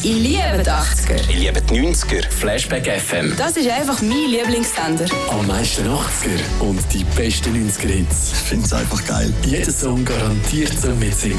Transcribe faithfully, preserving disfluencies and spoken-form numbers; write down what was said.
Ich liebe die achtziger. Ich liebe die neunziger. Flashback F M. Das ist einfach mein Lieblingssender. Am meisten achtziger und die besten neunziger Hits. Ich finde es einfach geil. Jeder Song garantiert zum Mitsingen.